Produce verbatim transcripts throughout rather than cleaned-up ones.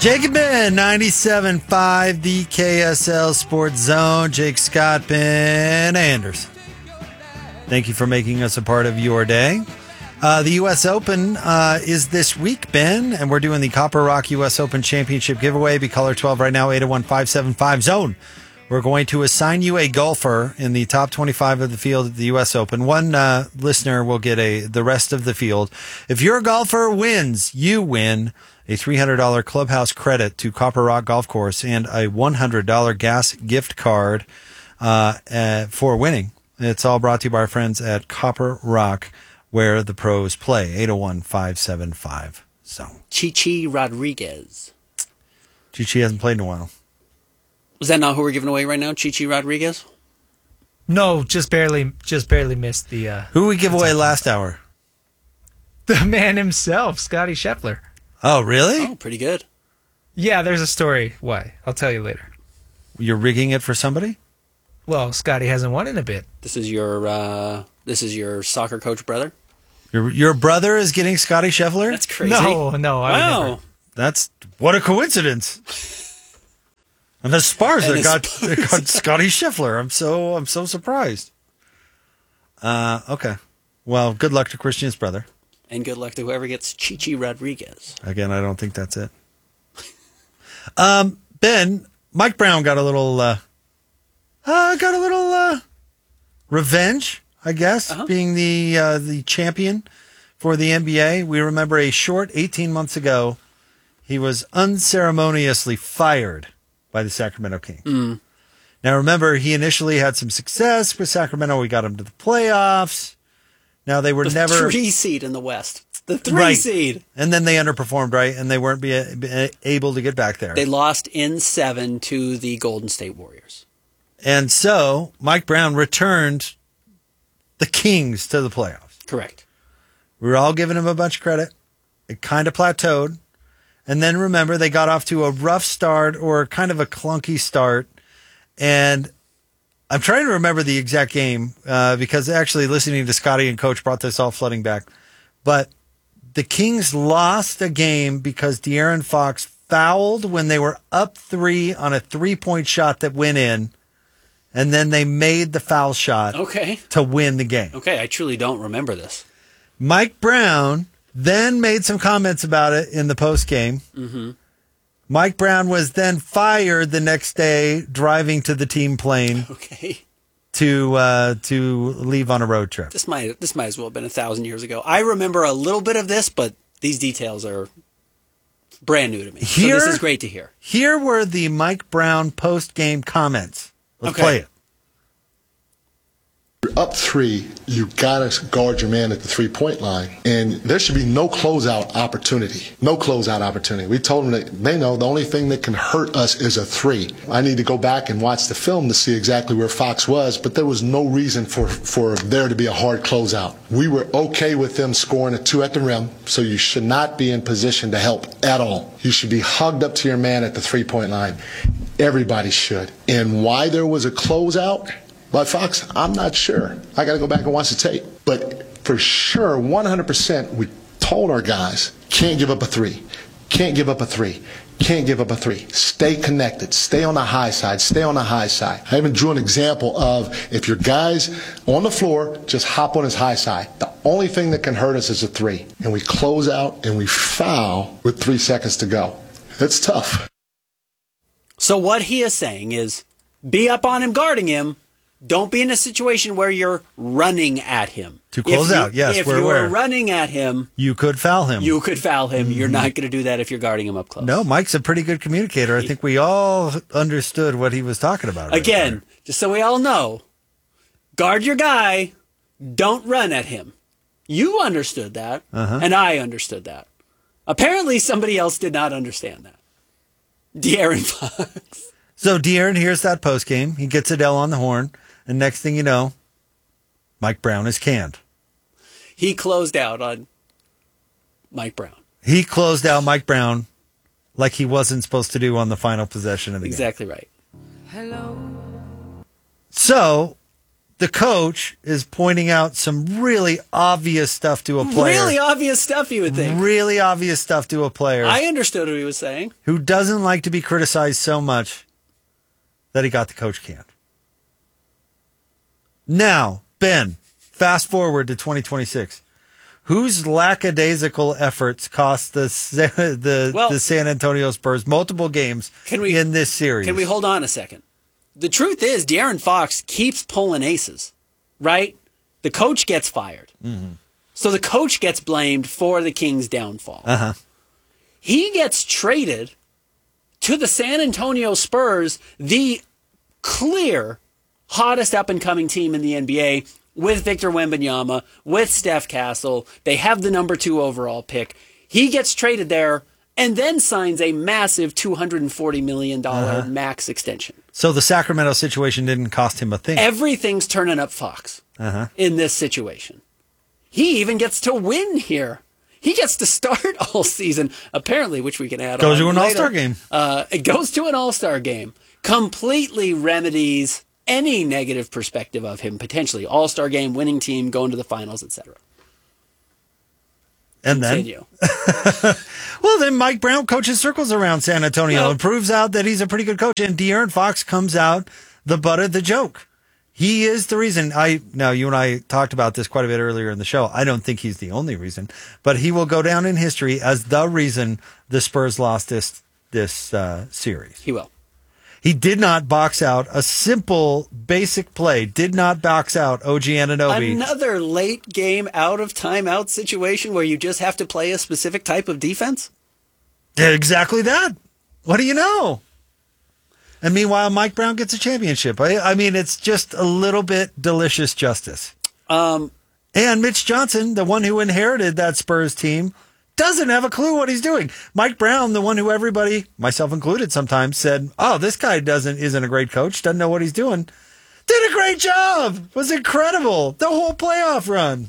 Jacob Ben, ninety-seven point five, the K S L Sports Zone. Jake Scott, Ben Anders. Thank you for making us a part of your day. Uh, the U S Open uh, is this week, Ben, and we're doing the Copper Rock U S Open Championship giveaway. Be caller twelve right now, eight oh one, five seven five, zone. We're going to assign you a golfer in the top twenty-five of the field at the U S Open. One uh, listener will get a the rest of the field. If your golfer wins, you win a three hundred dollars clubhouse credit to Copper Rock Golf Course and a one hundred dollars gas gift card uh, uh, for winning. It's all brought to you by our friends at Copper Rock, where the pros play. eight oh one, five seven five, zone. Chichi Rodriguez. Chichi hasn't played in a while. Is that not who we're giving away right now, Chichi Rodriguez? No, just barely, just barely missed the. Uh, who we give away last hour? The man himself, Scotty Scheffler. Oh, really? Oh, pretty good. Yeah, there's a story. Why? I'll tell you later. You're rigging it for somebody? Well, Scotty hasn't won in a bit. This is your uh, this is your soccer coach brother? Your your brother is getting Scotty Scheffler? That's crazy. No, no. I wow. never. That's, what a coincidence. And the Spars that got, that got Scotty Scheffler. I'm so I'm so surprised. Uh, okay. Well, good luck to Christian's brother. And good luck to whoever gets Chichi Rodriguez. Again, I don't think that's it. um, Ben, Mike Brown got a little, uh, uh got a little uh, revenge, I guess, uh-huh. being the uh, the champion for the N B A. We remember a short eighteen months ago, he was unceremoniously fired by the Sacramento Kings. Mm. Now, remember, he initially had some success with Sacramento. We got him to the playoffs. Now, they were the never... The three seed in the West. The three right. seed. And then they underperformed, right? And they weren't be, be able to get back there. They lost in seven to the Golden State Warriors. And so, Mike Brown returned the Kings to the playoffs. Correct. We were all giving him a bunch of credit. It kind of plateaued. And then, remember, they got off to a rough start or kind of a clunky start. And I'm trying to remember the exact game uh, because actually listening to Scotty and Coach brought this all flooding back. But the Kings lost a game because De'Aaron Fox fouled when they were up three on a three-point shot that went in, and then they made the foul shot okay. to win the game. Okay, I truly don't remember this. Mike Brown then made some comments about it in the postgame. Mm-hmm. Mike Brown was then fired the next day, driving to the team plane okay. to uh, to leave on a road trip. This might this might as well have been a thousand years ago. I remember a little bit of this, but these details are brand new to me. Here, so this is great to hear. Here were the Mike Brown post-game comments. Let's okay. play it. You're up three, you gotta guard your man at the three-point line, and there should be no closeout opportunity. No closeout opportunity. We told them that they know the only thing that can hurt us is a three. I need to go back and watch the film to see exactly where Fox was, but there was no reason for, for there to be a hard closeout. We were okay with them scoring a two at the rim, so you should not be in position to help at all. You should be hugged up to your man at the three-point line. Everybody should. And why there was a closeout by Fox, I'm not sure. I got to go back and watch the tape. But for sure, one hundred percent, we told our guys, can't give up a three. Can't give up a three. Can't give up a three. Stay connected. Stay on the high side. Stay on the high side. I even drew an example of if your guy's on the floor, just hop on his high side. The only thing that can hurt us is a three. And we close out and we foul with three seconds to go. It's tough. So what he is saying is be up on him, guarding him. Don't be in a situation where you're running at him. To close you, out, yes. If we're you're aware. running at him, you could foul him. You could foul him. Mm-hmm. You're not going to do that if you're guarding him up close. No, Mike's a pretty good communicator. I think we all understood what he was talking about. Right Again, there. just so we all know, guard your guy. Don't run at him. You understood that, uh-huh. and I understood that. Apparently, somebody else did not understand that. De'Aaron Fox. So De'Aaron hears that post game. He gets Adele on the horn. And next thing you know, Mike Brown is canned. He closed out on Mike Brown. He closed out Mike Brown like he wasn't supposed to do on the final possession of the exactly game. Exactly right. Hello. So the coach is pointing out some really obvious stuff to a player. Really obvious stuff, you would think. Really obvious stuff to a player I understood what he was saying. who doesn't like to be criticized so much that he got the coach can. Now, Ben, fast forward to twenty twenty-six. Whose lackadaisical efforts cost the the, Well, the San Antonio Spurs multiple games Can we- in this series? Can we hold on a second? The truth is, De'Aaron Fox keeps pulling aces, right? The coach gets fired. Mm-hmm. So the coach gets blamed for the Kings' downfall. Uh-huh. He gets traded to the San Antonio Spurs, the clear hottest up-and-coming team in the N B A, with Victor Wembanyama, with Steph Castle. They have the number two overall pick. He gets traded there and then signs a massive two hundred forty million dollars Uh-huh. max extension. So the Sacramento situation didn't cost him a thing. Everything's turning up Fox Uh-huh. in this situation. He even gets to win here. He gets to start all season, apparently, which we can add Goes on to an later. All-Star game. Uh, it goes to an All-Star game. Completely remedies any negative perspective of him, potentially. All-Star game, winning team, going to the finals, et cetera. And then, Continue. well, then Mike Brown coaches circles around San Antonio Well- and proves out that he's a pretty good coach. And De'Aaron Fox comes out the butt of the joke. He is the reason. I now you and I talked about this quite a bit earlier in the show. I don't think he's the only reason, but he will go down in history as the reason the Spurs lost this this uh, series. He will. He did not box out a simple, basic play. Did not box out O G Anunoby. Another late game out of timeout situation where you just have to play a specific type of defense? Did exactly that. What do you know? And meanwhile, Mike Brown gets a championship. I, I mean, it's just a little bit delicious justice. Um, And Mitch Johnson, the one who inherited that Spurs team, doesn't have a clue what he's doing. Mike Brown, the one who everybody, myself included, sometimes said, "Oh, this guy doesn't isn't a great coach. Doesn't know what he's doing." Did a great job. Was incredible. The whole playoff run.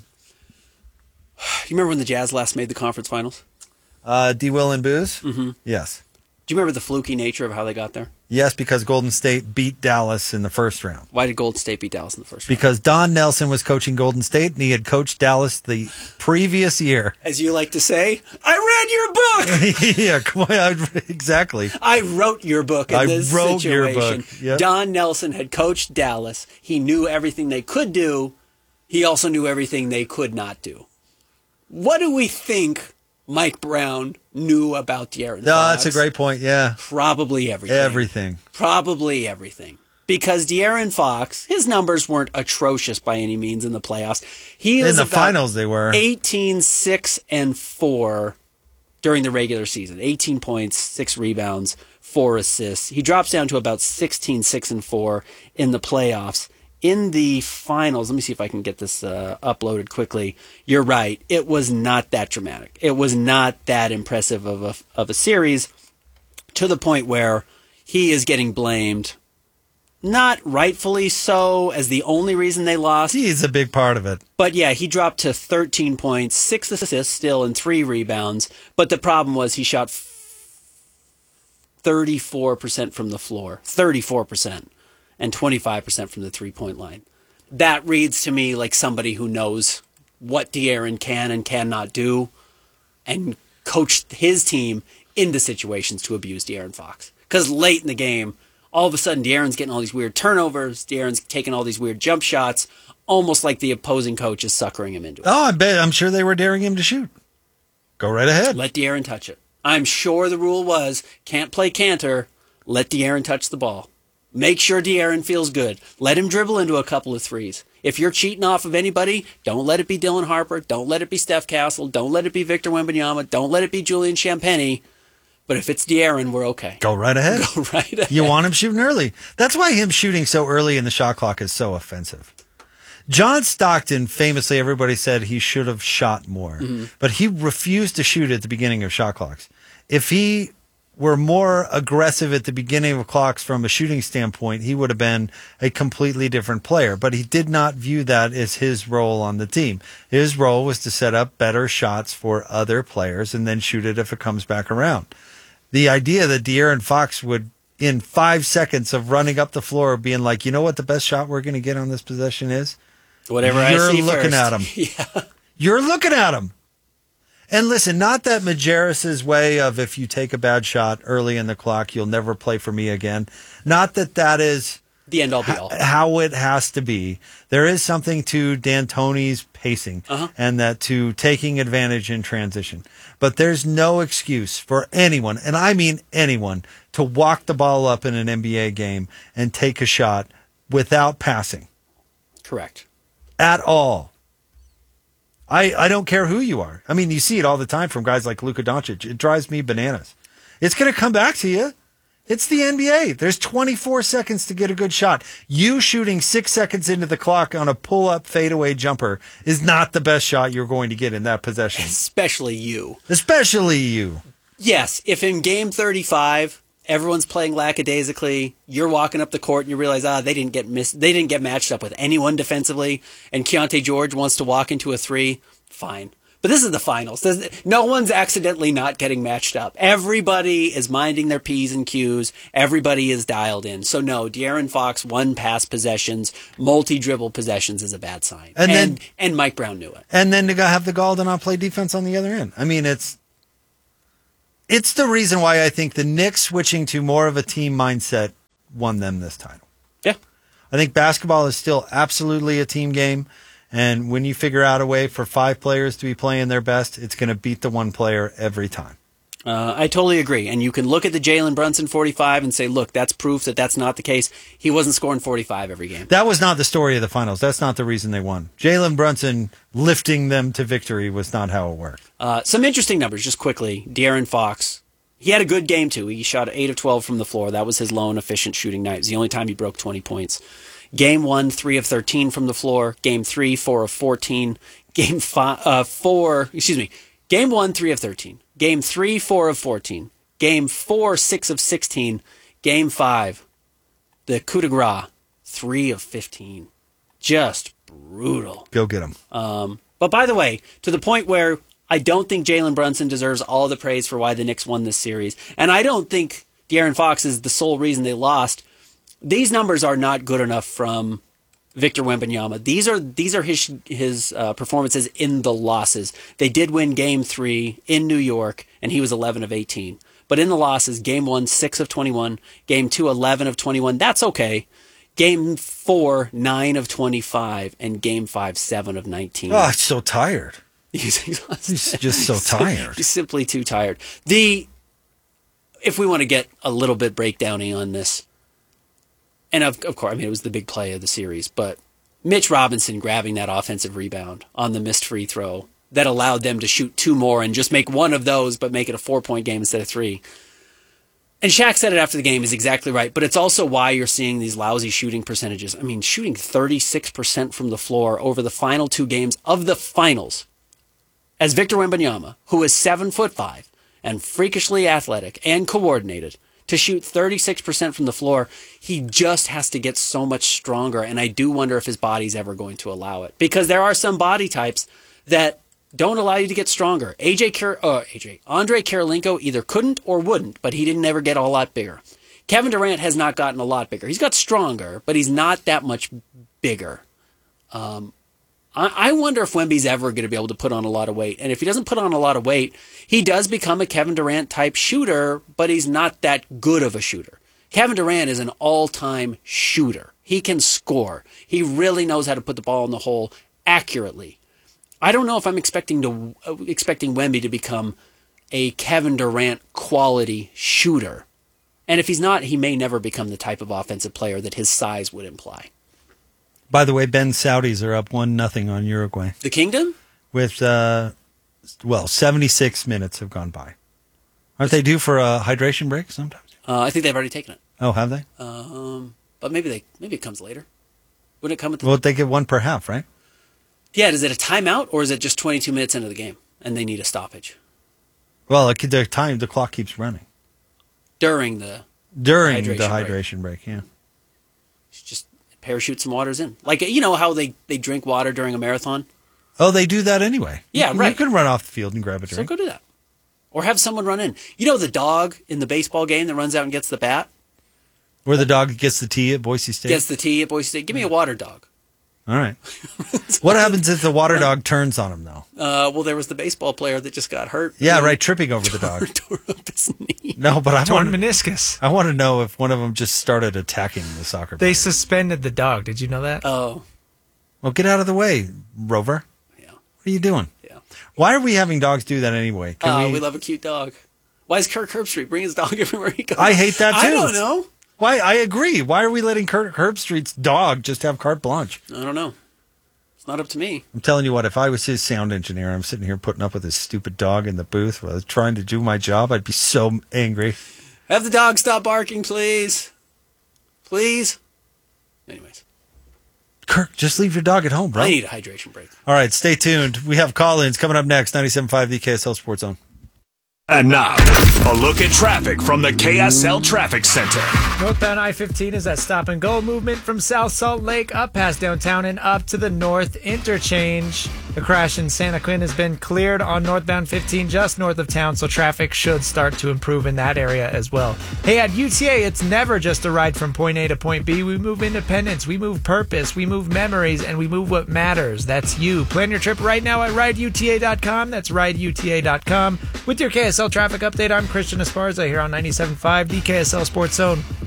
you remember when the Jazz last made the conference finals? Uh, D. Will and Booze. Mm-hmm. Yes. Do you remember the fluky nature of how they got there? Yes, because Golden State beat Dallas in the first round. Why did Golden State beat Dallas in the first round? Because Don Nelson was coaching Golden State, and he had coached Dallas the previous year. As you like to say, I read your book. Yeah, come on, exactly. I wrote your book in I this wrote your situation. book, yep. Don Nelson had coached Dallas. He knew everything they could do. He also knew everything they could not do. What do we think Mike Brown knew about De'Aaron Fox? No, that's a great point. Yeah, Probably everything. everything. Probably everything. Because De'Aaron Fox, his numbers weren't atrocious by any means in the playoffs. He In was the about finals, they were. eighteen, six, and four during the regular season. eighteen points, six rebounds, four assists. He drops down to about sixteen, six, and four in the playoffs. In the finals, let me see if I can get this uh, uploaded quickly. You're right. It was not that dramatic. It was not that impressive of a, of a series, to the point where he is getting blamed, not rightfully so, as the only reason they lost. He's a big part of it. But yeah, he dropped to thirteen points, six assists still, and three rebounds. But the problem was he shot thirty-four percent from the floor, thirty-four percent, and twenty-five percent from the three-point line. That reads to me like somebody who knows what De'Aaron can and cannot do, and coached his team into situations to abuse De'Aaron Fox. Because late in the game, all of a sudden, De'Aaron's getting all these weird turnovers. De'Aaron's taking all these weird jump shots, almost like the opposing coach is suckering him into it. Oh, I bet. I'm sure they were daring him to shoot. Go right ahead. Let De'Aaron touch it. I'm sure the rule was, can't play Cantor, let De'Aaron touch the ball. Make sure De'Aaron feels good. Let him dribble into a couple of threes. If you're cheating off of anybody, don't let it be Dylan Harper. Don't let it be Steph Castle. Don't let it be Victor Wembanyama. Don't let it be Julian Champagnie. But if it's De'Aaron, we're okay. Go right ahead. Go right ahead. You want him shooting early. That's why him shooting so early in the shot clock is so offensive. John Stockton, famously, everybody said he should have shot more, Mm-hmm. but he refused to shoot at the beginning of shot clocks. If he were more aggressive at the beginning of clocks from a shooting standpoint, he would have been a completely different player. But he did not view that as his role on the team. His role was to set up better shots for other players and then shoot it if it comes back around. The idea that De'Aaron Fox would in five seconds of running up the floor, being like, you know what the best shot we're going to get on this possession is? Whatever You're I see looking first. at him. Yeah. You're looking at him. And listen, not that Majerus's way of if you take a bad shot early in the clock, you'll never play for me again. Not that that is The end all be all. how it has to be. There is something to D'Antoni's pacing Uh-huh. and that to taking advantage in transition. But there's no excuse for anyone, and I mean anyone, to walk the ball up in an N B A game and take a shot without passing Correct. at all. I, I don't care who you are. I mean, you see it all the time from guys like Luka Doncic. It drives me bananas. It's going to come back to you. It's the N B A. There's twenty-four seconds to get a good shot. You shooting six seconds into the clock on a pull-up fadeaway jumper is not the best shot you're going to get in that possession. Especially you. Especially you. Yes, if in game thirty-five everyone's playing lackadaisically, you're walking up the court and you realize, ah, they didn't get miss- they didn't get matched up with anyone defensively, and Keontae George wants to walk into a three, fine. But this is the finals. This- No one's accidentally not getting matched up. Everybody is minding their P's and Q's. Everybody is dialed in. So no, De'Aaron Fox one pass possessions, multi-dribble possessions is a bad sign. And And, then- and Mike Brown knew it. And then to go have the gall to not play defense on the other end. I mean, it's it's the reason why I think the Knicks switching to more of a team mindset won them this title. Yeah. I think basketball is still absolutely a team game. And when you figure out a way for five players to be playing their best, it's going to beat the one player every time. Uh, I totally agree. And you can look at the Jalen Brunson forty-five and say, look, that's proof that that's not the case. He wasn't scoring forty-five every game. That was not the story of the finals. That's not the reason they won. Jalen Brunson lifting them to victory was not how it worked. Uh, some interesting numbers, just quickly. De'Aaron Fox, he had a good game, too. He shot eight of twelve from the floor. That was his lone efficient shooting night. It was the only time he broke twenty points. Game one, three of thirteen from the floor. Game three, four of fourteen. Game five, uh, four, excuse me. Game one, three of thirteen. Game three, four of fourteen. Game four, six of sixteen. Game five, the coup de grace, three of fifteen. Just brutal. Go get him. Um, but by the way, to the point where I don't think Jalen Brunson deserves all the praise for why the Knicks won this series. And I don't think De'Aaron Fox is the sole reason they lost. These numbers are not good enough from Victor Wembanyama. These are these are his his uh, performances in the losses. They did win Game Three in New York, and he was eleven of eighteen. But in the losses, Game One, six of twenty-one. Game Two, eleven of twenty-one. That's okay. Game Four, nine of twenty-five, and Game Five, seven of nineteen. Oh, I'm so tired. He's, He's just so tired. He's simply too tired. The if we want to get a little bit breakdowny on this. And of, of course, I mean, it was the big play of the series, but Mitch Robinson grabbing that offensive rebound on the missed free throw that allowed them to shoot two more and just make one of those, but make it a four-point game instead of three. And Shaq said it after the game is exactly right, but it's also why you're seeing these lousy shooting percentages. I mean, shooting thirty-six percent from the floor over the final two games of the finals. As Victor Wembanyama, who is seven foot five and freakishly athletic and coordinated, to shoot thirty-six percent from the floor, he just has to get so much stronger. And I do wonder if his body's ever going to allow it. Because there are some body types that don't allow you to get stronger. A J, Kar- uh, A J Andre Karolinko either couldn't or wouldn't, but he didn't ever get a lot bigger. Kevin Durant has not gotten a lot bigger. He's got stronger, but he's not that much bigger. Um, I wonder if Wemby's ever going to be able to put on a lot of weight. And if he doesn't put on a lot of weight, he does become a Kevin Durant type shooter, but he's not that good of a shooter. Kevin Durant is an all-time shooter. He can score. He really knows how to put the ball in the hole accurately. I don't know if I'm expecting to uh, expecting Wemby to become a Kevin Durant quality shooter. And if he's not, he may never become the type of offensive player that his size would imply. By the way, Ben Saudis are up one nothing on Uruguay. The Kingdom? With, uh, well, seventy-six minutes have gone by. Aren't they due for a hydration break sometimes? Uh, I think they've already taken it. Oh, have they? Um, but maybe they maybe it comes later. Wouldn't it come at the Well, they get one per half, right? Yeah, is it a timeout or is it just twenty-two minutes into the game and they need a stoppage? Well, it, the time, the clock keeps running. During the During hydration the break. hydration break, yeah. Just parachute some waters in. Like, you know how they, they drink water during a marathon? Oh, they do that anyway. Yeah, you, right. You can run off the field and grab a So drink. go do that. Or have someone run in. You know the dog in the baseball game that runs out and gets the bat? Where the dog gets the tea at Boise State? Gets the tea at Boise State. Give me a water dog. All right. What happens if the water dog turns on him, though? Uh, well, there was the baseball player that just got hurt. Yeah, you know, right, tripping over the dog. Tore up his knee. No, but I Torn want, meniscus. I want to know if one of them just started attacking the soccer player. They suspended the dog. Did you know that? Oh, Well, get out of the way, Rover. yeah, What are you doing? yeah. Why are we having dogs do that anyway? Can Uh, we, we love a cute dog. Why is Kirk Herbstreit bring his dog everywhere he goes? I hate that, I too. don't know. Why? I agree. Why are we letting Kirk Herbstreit's dog just have carte blanche? I don't know. It's not up to me. I'm telling you what, if I was his sound engineer, I'm sitting here putting up with his stupid dog in the booth while I was trying to do my job, I'd be so angry. Have the dog stop barking, please. Please. Anyways, Kirk, just leave your dog at home, bro. I need a hydration break. All right, stay tuned. We have call-ins coming up next, ninety-seven point five the K S L Sports Zone. And now, a look at traffic from the K S L Traffic Center. Northbound I fifteen is that stop and go movement from South Salt Lake up past downtown and up to the north interchange. The crash in Santa Quinn has been cleared on northbound fifteen just north of town, so traffic should start to improve in that area as well. Hey, at U T A, it's never just a ride from point A to point B. We move independence, we move purpose, we move memories, and we move what matters. That's you. Plan your trip right now at ride U T A dot com. That's ride U T A dot com. With your K S L traffic update, I'm Christian Esparza here on ninety-seven point five, the K S L Sports Zone.